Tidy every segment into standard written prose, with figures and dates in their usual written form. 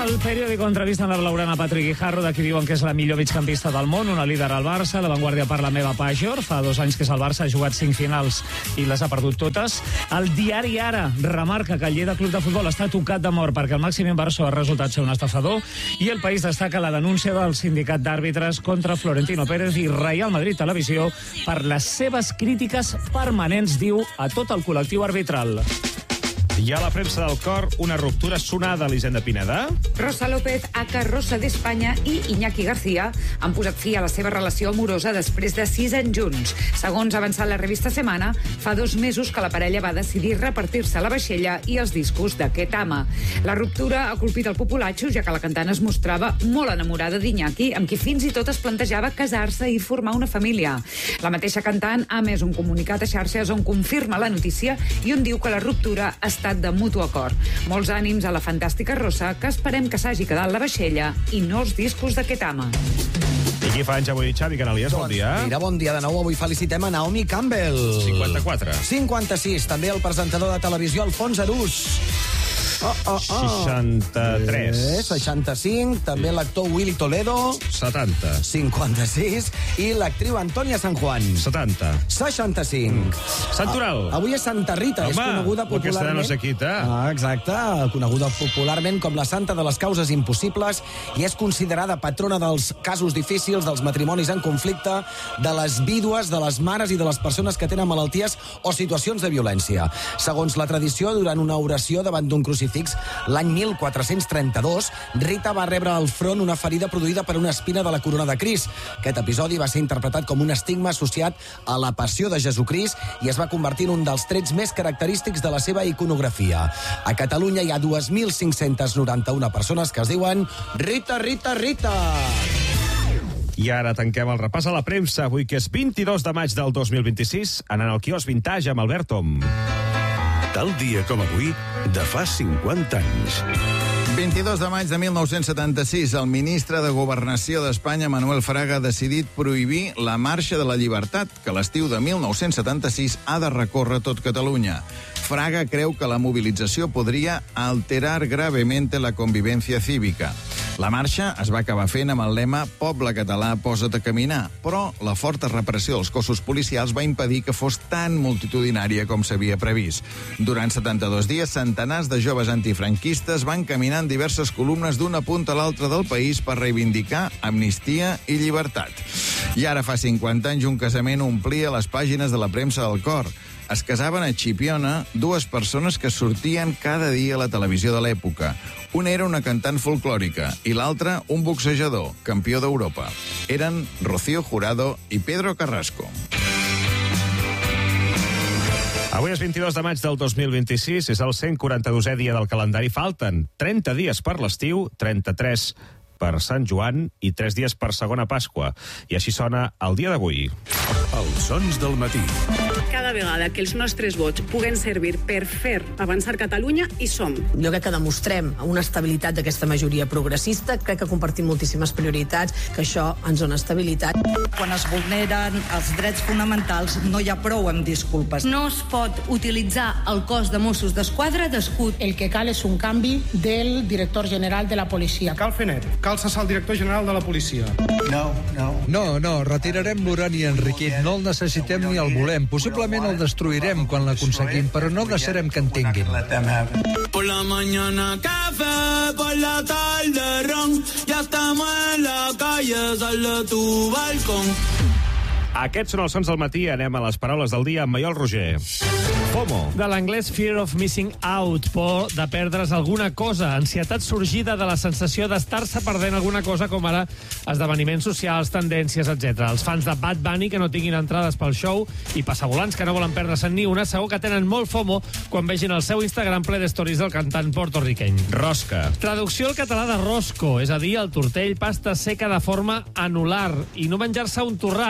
El periòdico entrevista a la blaugrana Patrick Guijarro, de qui diuen que és la millor migcampista del món, una líder al Barça. La Vanguardia parla meva Pajor. Fa 2 anys que és el Barça, ha jugat 5 finals i les ha perdut totes. El diari Ara remarca que el Lleida Club de Futbol està tocat de mort perquè el màxim inversor ha resultat ser un estafador. I El País destaca la denúncia del sindicat d'àrbitres contra Florentino Pérez i Real Madrid Televisió per les seves crítiques permanents, diu, a tot el col·lectiu arbitral. I a la premsa del Cor, una ruptura sonada a l'Hisenda Pineda. Rosa López, aka Rosa d'Espanya, i Iñaki García han posat fi a la seva relació amorosa després de 6 anys junts. Segons ha avançat la revista Semana, fa 2 mesos que la parella va decidir repartir-se la vaixella i els discos d'aquest ama. La ruptura ha colpit el populatxo, ja que la cantant es mostrava molt enamorada d'Iñaki, amb qui fins i tot es plantejava casar-se i formar una família. La mateixa cantant ha emès un comunicat a xarxes on confirma la notícia i on diu que la ruptura ha estat de mutu acord. Molts ànims a la fantàstica Rosa, que esperem que s'hagi quedat la vaixella i no els discos d'aquest ama. I qui fa anys avui, Xavi Canalies? Bon dia. Mira, bon dia de nou. Avui felicitem a Naomi Campbell. 54. 56. També el presentador de televisió Alfons Arús. 63. 65. També l'actor Willy Toledo. 70. 56. I l'actriu Antònia San Juan. 70. 65. Santoral. Avui és Santa Rita. Home, és coneguda popularment... aquesta no se quita. Exacte. Coneguda popularment com la santa de les causes impossibles i és considerada patrona dels casos difícils, dels matrimonis en conflicte, de les vídues, de les mares i de les persones que tenen malalties o situacions de violència. Segons la tradició, durant una oració davant d'un crucifix l'any 1432, Rita va rebre al front una ferida produïda per una espina de la corona de Crist. Aquest episodi va ser interpretat com un estigma associat a la passió de Jesucrist i es va convertir en un dels trets més característics de la seva iconografia. A Catalunya hi ha 2.591 persones que es diuen Rita, Rita, Rita. I ara tanquem el repàs a la premsa, avui que és 22 de maig del 2026, anant al quiosc Vintage amb Albert Tom. Tal dia com avui, de fa 50 anys. 22 de maig de 1976, el ministre de Governació d'Espanya, Manuel Fraga, ha decidit prohibir la Marxa de la Llibertat, que l'estiu de 1976 ha de recórrer tot Catalunya. Fraga creu que la mobilització podria alterar gravemente la convivencia cívica. La marxa es va acabar fent amb el lema «Poble català, posa't a caminar», però la forta repressió dels cossos policials va impedir que fos tan multitudinària com s'havia previst. Durant 72 dies, centenars de joves antifranquistes van caminar en diverses columnes d'una punta a l'altra del país per reivindicar amnistia i llibertat. I ara fa 50 anys un casament omplia les pàgines de la premsa del Cor. Es casaven a Chipiona 2 persones que sortien cada dia a la televisió de l'època. Una era una cantant folclòrica i l'altra un boxejador, campió d'Europa. Eren Rocío Jurado i Pedro Carrasco. Avui és 22 de maig del 2026, és el 142è dia del calendari. Falten 30 dies per l'estiu, 33 per Sant Joan i 3 dies per segona Pasqua. I així sona el dia d'avui. Els sons del matí. Cada vegada que els nostres vots puguen servir per fer avançar Catalunya, hi som. Jo crec que demostrem una estabilitat d'aquesta majoria progressista, crec que compartim moltíssimes prioritats, que això ens dona estabilitat. Quan es vulneren els drets fonamentals no hi ha prou amb disculpes. No es pot utilitzar el cos de Mossos d'Esquadra d'escut. El que cal és un canvi del director general de la policia. Cal fer net, cal cessar el director general de la policia. No, retirarem l'urani enriquit, no el necessitem ni el volem. Possiblement el destruirem quan l'aconseguim, però no deixarem que en tinguin. Por la mañana café, por la tarde ron, ya estamos en la calle, sal de tu balcón. Aquests són els sons del matí. Anem a les paraules del dia amb Maiol Roger. FOMO. De l'anglès Fear of Missing Out, por de perdre's alguna cosa, ansietat sorgida de la sensació d'estar-se perdent alguna cosa, com ara esdeveniments socials, tendències, etc. Els fans de Bad Bunny que no tinguin entrades pel show i passavolants que no volen perdre-se'n ni una, segur que tenen molt FOMO quan vegin el seu Instagram ple de stories del cantant porto-riqueny. Rosca. Traducció al català de rosco, és a dir, el tortell, pasta seca de forma anular. I no menjar-se un torrat és la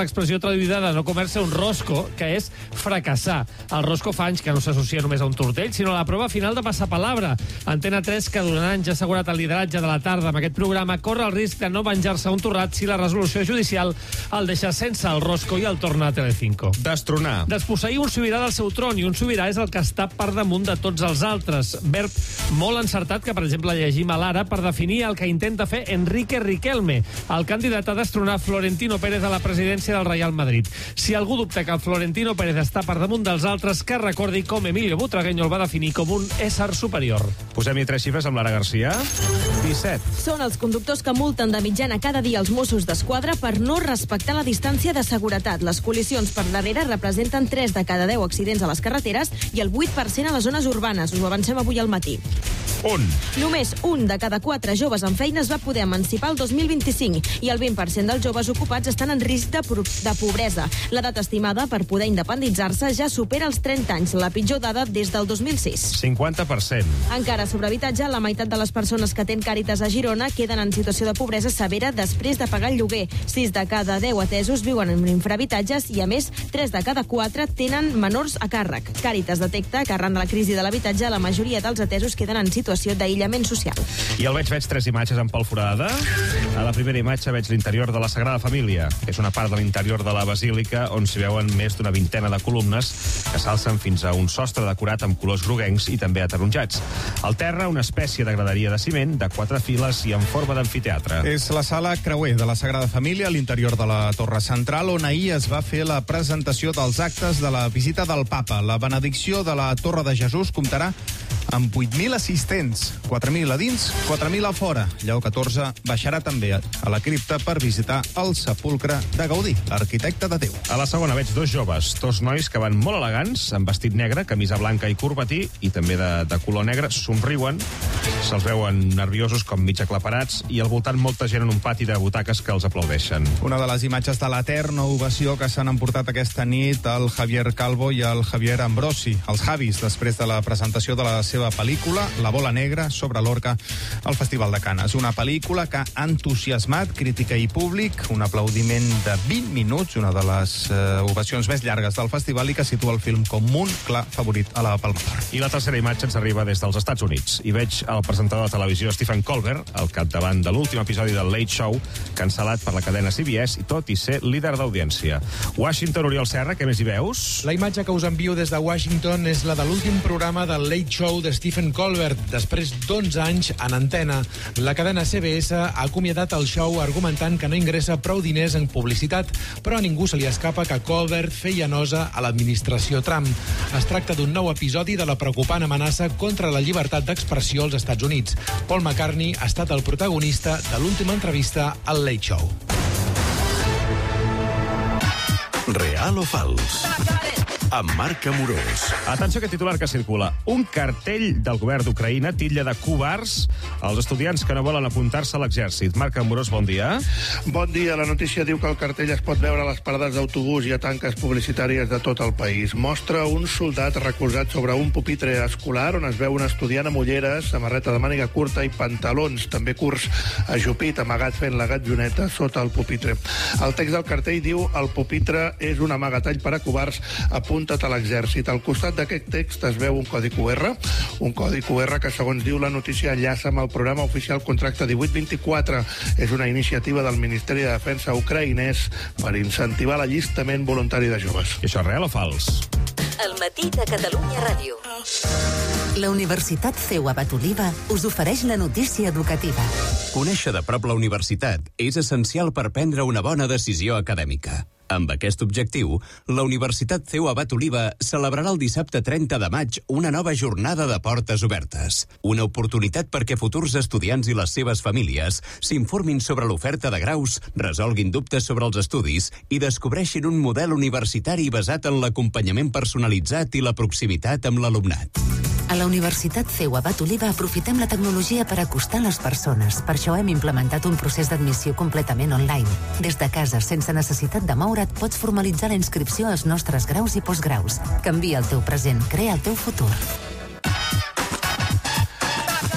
l'expressió traduïda de no comer-se un rosco, que és fracassar. El rosco fa anys que no s'associa només a un tortell, sinó a la prova final de passapalabra. Antena 3, que durant anys ha assegurat el lideratge de la tarda amb aquest programa, corre el risc de no venjar-se un torrat si la resolució judicial el deixa sense el rosco i el torna a Telecinco. Destronar. Desposseir un sobirà del seu tron, i un sobirà és el que està per damunt de tots els altres. Verb molt encertat que, per exemple, llegim a l'Ara per definir el que intenta fer Enrique Riquelme, el candidat a destronar Florentino Pérez a la presidència del Real Madrid. Si algú dubta que el Florentino Pérez està per damunt dels altres, que recordi com Emilio Butragueño el va definir com un ésser superior. Posem-hi 3 xifres amb Lara Garcia. 17. Són els conductors que multen de mitjana cada dia els Mossos d'Esquadra per no respectar la distància de seguretat. Les col·lisions per darrere representen 3 de cada 10 accidents a les carreteres i el 8% a les zones urbanes. Us ho avancem avui al matí. Només un de cada 4 joves amb feina es va poder emancipar el 2025 i el 20% dels joves ocupats estan en risc de pobresa. L'edat estimada per poder independitzar-se ja supera els 30 anys, la pitjor dada des del 2006. 50%. Encara sobre habitatge, la meitat de les persones que atén Càritas a Girona queden en situació de pobresa severa després de pagar el lloguer. 6 de cada 10 atesos viuen en infrahabitatges i, a més, 3 de cada 4 tenen menors a càrrec. Càritas detecta que arran de la crisi de l'habitatge la majoria dels atesos queden en situació d'aïllament social. I el veig 3 imatges amb Pol Forada. A la primera imatge veig l'interior de la Sagrada Família. És una part de l'interior de la basílica on s'hi veuen més d'una vintena de columnes que s'alcen fins a un sostre decorat amb colors groguencs i també ataronjats. Al terra, una espècie de graderia de ciment de 4 files i en forma d'amfiteatre. És la sala creuer de la Sagrada Família a l'interior de la Torre Central, on ahir es va fer la presentació dels actes de la visita del Papa. La benedicció de la Torre de Jesús comptarà amb 8.000 assistents, 4.000 a dins, 4.000 a fora. Lleó XIV baixarà també a la cripta per visitar el sepulcre de Gaudí, l'arquitecte de Déu. A la segona veig 2 joves, 2 nois que van molt elegants, amb vestit negre, camisa blanca i corbatí, i també de color negre, somriuen, se'ls veuen nerviosos com mig aclaparats, i al voltant molta gent en un pati de butaques que els aplaudeixen. Una de les imatges de l'eterna ovació que s'han emportat aquesta nit el Javier Calvo i el Javier Ambrosi, els Javis, després de la presentació de la seva pel·lícula La bola negra sobre l'Orca al Festival de Canes. Una pel·lícula que ha entusiasmat crítica i públic, un aplaudiment de 20 minuts, una de les ovacions més llargues del festival i que situa el film com un clar favorit a la Palma d'Or. I la tercera imatge ens arriba des dels Estats Units. Hi veig el presentador de televisió Stephen Colbert, al capdavant de l'últim episodi del Late Show, cancel·lat per la cadena CBS, i tot i ser líder d'audiència. Washington, Oriol Serra, què més hi veus? La imatge que us envio des de Washington és la de l'últim programa del Late Show de Stephen Colbert, després d'11 anys en antena. La cadena CBS ha acomiadat el show argumentant que no ingressa prou diners en publicitat, però a ningú se li escapa que Colbert feia nosa a l'administració Trump. Es tracta d'un nou episodi de la preocupant amenaça contra la llibertat d'expressió als Estats Units. Paul McCartney ha estat el protagonista de l'última entrevista al Late Show. Real o fals? Amb Marc Amorós. Atenció, aquest titular que circula. Un cartell del govern d'Ucraïna titlla de covards als estudiants que no volen apuntar-se a l'exèrcit. Marc Amorós, bon dia. Bon dia. La notícia diu que el cartell es pot veure a les parades d'autobús i a tanques publicitàries de tot el país. Mostra un soldat recolzat sobre un pupitre escolar on es veu un estudiant amb ulleres, samarreta de màniga curta i pantalons, també curts, ajupit, amagat fent la gatlloneta sota el pupitre. El text del cartell diu: el pupitre és un amagatall per a covards, apunta't a l'exèrcit. Al costat d'aquest text es veu un codi QR, que, segons diu la notícia, enllaça amb el programa oficial Contracte 1824. És una iniciativa del Ministeri de Defensa ucraïnès per incentivar l'allistament voluntari de joves. I això és real o fals? El matí de Catalunya Ràdio. La Universitat CEU Abat Oliva us ofereix la notícia educativa. Conèixer de prop la universitat és essencial per prendre una bona decisió acadèmica. Amb aquest objectiu, la Universitat CEU Abat Oliva celebrarà el dissabte 30 de maig una nova jornada de portes obertes. Una oportunitat perquè futurs estudiants i les seves famílies s'informin sobre l'oferta de graus, resolguin dubtes sobre els estudis i descobreixin un model universitari basat en l'acompanyament personalitzat i la proximitat amb l'alumnat. A la Universitat CEU Abat Oliva aprofitem la tecnologia per acostar les persones. Per això hem implementat un procés d'admissió completament online. Des de casa, sense necessitat de moure't, pots formalitzar la inscripció als nostres graus i postgraus. Canvia el teu present, crea el teu futur.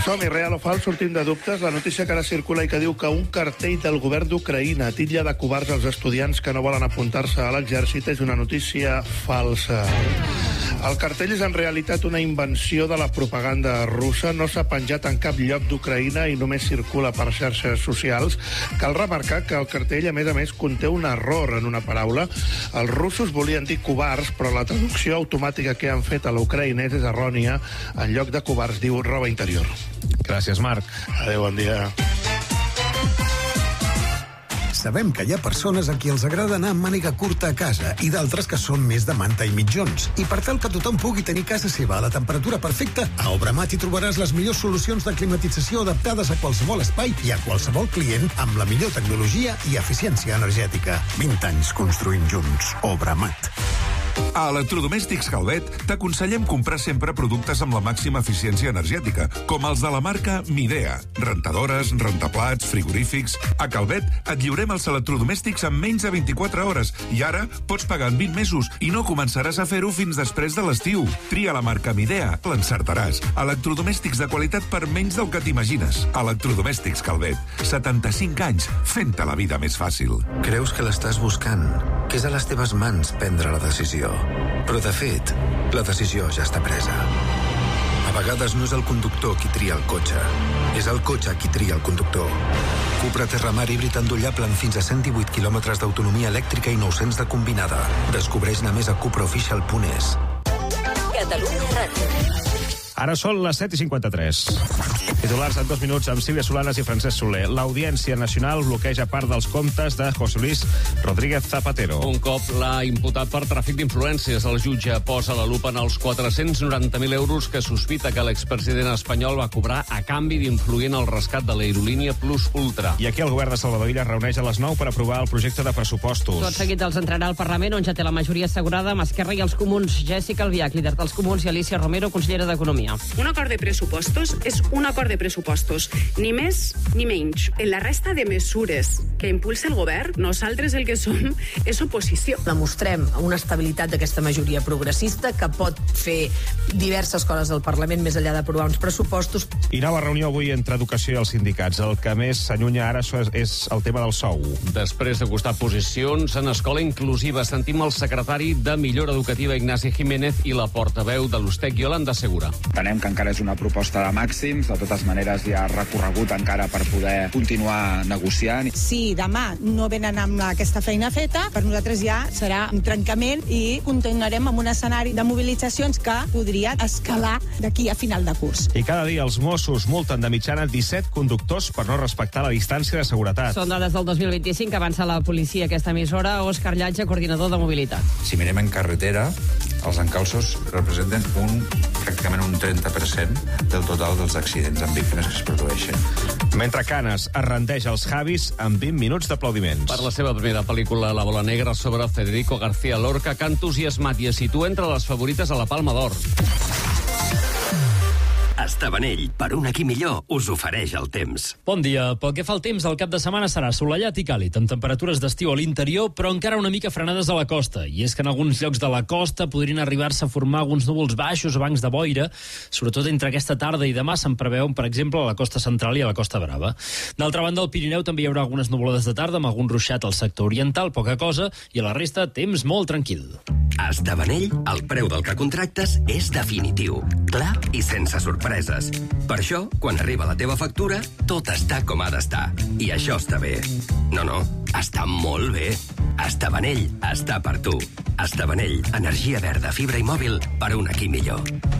Som-hi, real o fals, sortim de dubtes. La notícia que ara circula i que diu que un cartell del govern d'Ucraïna titlla de covards als estudiants que no volen apuntar-se a l'exèrcit és una notícia falsa. El cartell és en realitat una invenció de la propaganda russa. No s'ha penjat en cap lloc d'Ucraïna i només circula per xarxes socials. Cal remarcar que el cartell, a més, conté un error en una paraula. Els russos volien dir covards, però la traducció automàtica que han fet a l'ucraïnès és errònia. En lloc de covards diu roba interior. Gràcies, Marc. Adéu, bon dia. Sabem que hi ha persones a qui els agrada anar amb màniga curta a casa i d'altres que són més de manta i mitjons. I per tal que tothom pugui tenir casa seva a la temperatura perfecta, a Obramat hi trobaràs les millors solucions de climatització adaptades a qualsevol espai i a qualsevol client amb la millor tecnologia i eficiència energètica. 20 anys construint junts. Obramat. A Electrodomèstics Calvet t'aconsellem comprar sempre productes amb la màxima eficiència energètica, com els de la marca Midea. Rentadores, rentaplats, frigorífics... A Calvet et lliurem els electrodomèstics en menys de 24 hores i ara pots pagar en 20 mesos i no començaràs a fer-ho fins després de l'estiu. Tria la marca Midea, l'encertaràs. Electrodomèstics de qualitat per menys del que t'imagines. Electrodomèstics Calvet. 75 anys fent-te la vida més fàcil. Creus que l'estàs buscant, que és a les teves mans prendre la decisió. Però, de fet, la decisió ja està presa. A vegades no és el conductor qui tria el cotxe, és el cotxe qui tria el conductor. Cupra Terramar híbrid endollable amb fins a 118 quilòmetres d'autonomia elèctrica i 900 de combinada. Descobreix-ne més a cupraofficial.es. Catalunya Ràdio. Ara són les 7:53. Titulars en 2 minuts amb Sílvia Solanas i Francesc Soler. L'Audiència Nacional bloqueja part dels comptes de José Luis Rodríguez Zapatero. Un cop l'ha imputat per tràfic d'influències. El jutge posa la lupa en els 490.000 euros que sospita que l'expresident espanyol va cobrar a canvi d'influir en el rescat de l'aerolínia Plus Ultra. I aquí el govern de Salvador Illa es reuneix a les 9 per aprovar el projecte de pressupostos. Tot seguit els entrarà al Parlament, on ja té la majoria assegurada amb Esquerra i els Comuns. Jessica Albiach, líder dels Comuns, i Alicia Romero, consellera d'Economia. Un acord de pressupostos és un acord de pressupostos, ni més ni menys. En la resta de mesures que impulsa el govern, nosaltres el que som és oposició. Demostrem una estabilitat d'aquesta majoria progressista que pot fer diverses coses al Parlament més enllà d'aprovar uns pressupostos. I nova reunió avui entre educació i els sindicats. El que més s'allunya ara és el tema del sou. Després de costar posicions en escola inclusiva, sentim el secretari de Millora Educativa, Ignasi Jiménez, i la portaveu de l'USTEC, Yolanda Segura. Entenem que encara és una proposta de màxims, de totes maneres hi ha recorregut encara per poder continuar negociant. Si demà no venen amb aquesta feina feta, per nosaltres ja serà un trencament i continuarem amb un escenari de mobilitzacions que podria escalar d'aquí a final de curs. I cada dia els Mossos multen de mitjana 17 conductors per no respectar la distància de seguretat. Són dades del 2025 que avança la policia a aquesta emissora. Òscar Llatge, coordinador de mobilitat. Si mirem en carretera, els encalços representen pràcticament un 30% del total dels accidents amb víctimes que es produeixen. Mentre Canes es rendeix als Javis amb 20 minuts d'aplaudiments. Per la seva primera pel·lícula, La bola negra, sobre Federico García Lorca, que ha entusiasmat i es situa entre les favorites a la Palma d'Or. Estabanell, per un aquí millor, us ofereix el temps. Bon dia. Pel que fa al temps, el cap de setmana serà assolellat i càlid, amb temperatures d'estiu a l'interior, però encara una mica frenades a la costa. I és que en alguns llocs de la costa podrien arribar-se a formar alguns núvols baixos o bancs de boira, sobretot entre aquesta tarda i demà se'n preveuen, per exemple, a la costa central i a la Costa Brava. D'altra banda, al Pirineu també hi haurà algunes nuvolades de tarda, amb algun ruixat al sector oriental, poca cosa, i a la resta, temps molt tranquil. A Estabanell, el preu del que contractes és definitiu, clar i sense sorpreses. Per això, quan arriba la teva factura, tot està com ha d'estar. I això està bé. No, està molt bé. Estabanell està per tu. Estabanell, energia verda, fibra i mòbil per un aquí millor.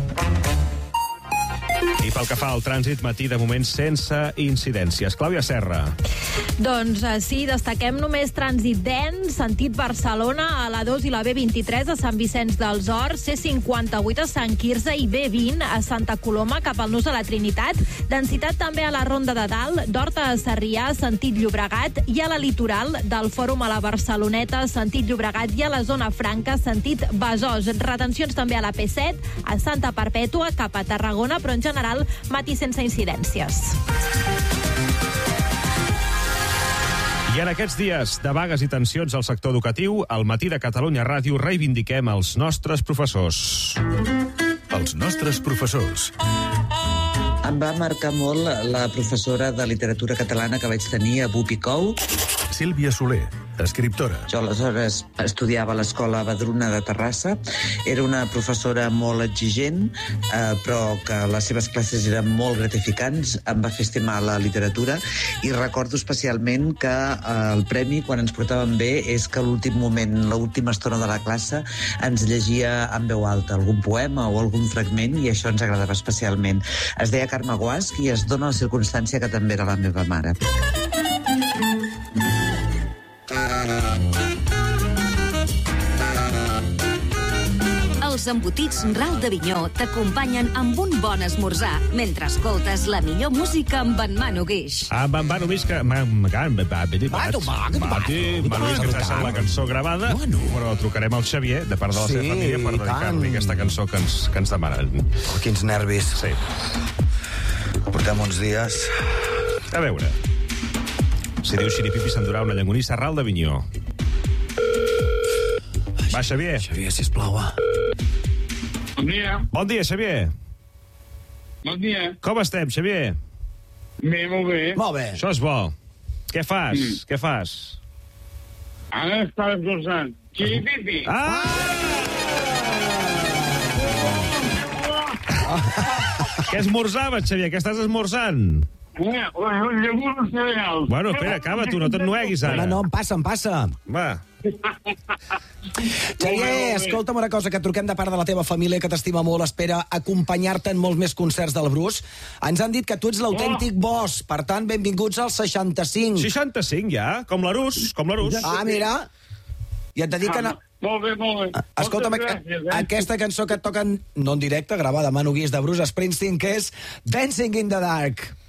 I pel que fa al trànsit, matí de moment sense incidències. Clàudia Serra. Doncs sí, destaquem només trànsit dens, sentit Barcelona, a la 2 i la B23 a Sant Vicenç dels Horts, C58 a Sant Quirze i B20 a Santa Coloma cap al nus de la Trinitat. Densitat també a la Ronda de Dalt, d'Horta a Sarrià, sentit Llobregat, i a la litoral del Fòrum a la Barceloneta, sentit Llobregat, i a la zona franca, sentit Besòs. Retencions també a la P7, a Santa Perpètua cap a Tarragona, però en general matí sense incidències. I en aquests dies de vagues i tensions al sector educatiu, al Matí de Catalunya Ràdio reivindiquem els nostres professors. Els nostres professors. Em va marcar molt la professora de literatura catalana que vaig tenir a Bupicou. Sílvia Soler, escriptora. Jo aleshores estudiava a l'Escola Badruna de Terrassa. Era una professora molt exigent, però que les seves classes eren molt gratificants. Em va fer estimar la literatura i recordo especialment que el premi, quan ens portaven bé, és que a l'últim moment, l'última estona de la classe, ens llegia en veu alta algun poema o algun fragment, i això ens agradava especialment. Es deia Carme Guasc i es dona la circumstància que també era la meva mare. Els embotits Ral d'Avinyó t'acompanyen amb un bon esmorzar mentre escoltes la millor música amb en Manu Guix. Amb en Manu Guix, que Manu Guix, que està la cançó gravada, però trucarem al Xavier, de part de la seva família, per dedicar-li aquesta cançó que ens demanen. Oh, quins nervis. Sí. Portem uns dies... A veure... Si diu Xiripipi s'endurà una llangonissa, Ral d'Avinyó. Va, Xavier. Xavier, sisplau, va. Bon dia. Bon dia, Xavier. Bon dia. Com estem, Xavier? Bé, molt bé. Molt bé. Això és bo. Què fas? Què fas? Ara està esmorzant. Xiripipi. Què esmorzaves, Xavier? Què estàs esmorzant? Llegums cereals. Bueno, espera, acaba tu, no t'ennueguis ara. No, em passa. Va. Xavier, escolta'm una cosa, que truquem de part de la teva família, que t'estima molt, espera acompanyar-te en molts més concerts del Bruce. Ens han dit que tu ets l'autèntic boss, per tant, benvinguts als 65. 65, ja? Com l'Arús, Ah, mira. I et dediquen a... Molt bé. Escolta'm, aquesta cançó que et toquen, no en directe, gravada a Manu Guix de Bruce Springsteen, que és Dancing in the Dark.